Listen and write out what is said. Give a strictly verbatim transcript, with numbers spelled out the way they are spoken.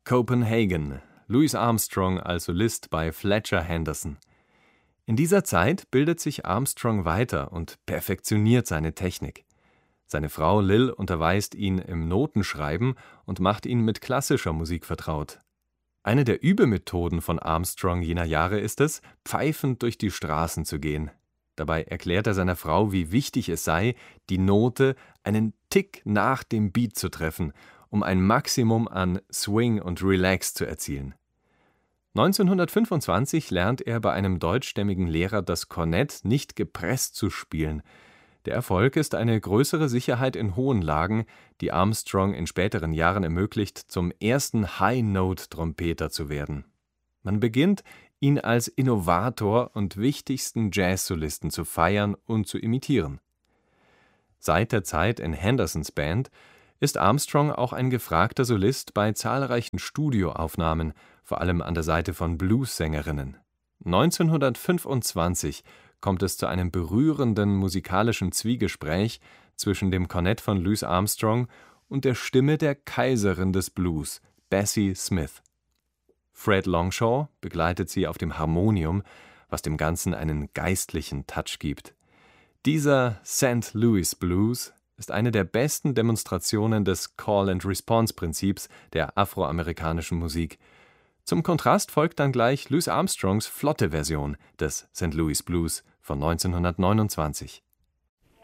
Copenhagen, Louis Armstrong als Solist bei Fletcher Henderson. In dieser Zeit bildet sich Armstrong weiter und perfektioniert seine Technik. Seine Frau Lil unterweist ihn im Notenschreiben und macht ihn mit klassischer Musik vertraut. Eine der Übemethoden von Armstrong jener Jahre ist es, pfeifend durch die Straßen zu gehen. Dabei erklärt er seiner Frau, wie wichtig es sei, die Note einen Tick nach dem Beat zu treffen, um ein Maximum an Swing und Relax zu erzielen. neunzehnhundertfünfundzwanzig lernt er bei einem deutschstämmigen Lehrer das Kornett nicht gepresst zu spielen. Der Erfolg ist eine größere Sicherheit in hohen Lagen, die Armstrong in späteren Jahren ermöglicht, zum ersten High-Note-Trompeter zu werden. Man beginnt, ihn als Innovator und wichtigsten Jazzsolisten zu feiern und zu imitieren. Seit der Zeit in Hendersons Band ist Armstrong auch ein gefragter Solist bei zahlreichen Studioaufnahmen, vor allem an der Seite von Blues-Sängerinnen. neunzehnhundertfünfundzwanzig kommt es zu einem berührenden musikalischen Zwiegespräch zwischen dem Kornett von Louis Armstrong und der Stimme der Kaiserin des Blues, Bessie Smith. Fred Longshaw begleitet sie auf dem Harmonium, was dem Ganzen einen geistlichen Touch gibt. Dieser Sankt Louis Blues ist eine der besten Demonstrationen des Call-and-Response-Prinzips der afroamerikanischen Musik. Zum Kontrast folgt dann gleich Louis Armstrongs flotte Version des Sankt Louis Blues von neunzehnhundertneunundzwanzig.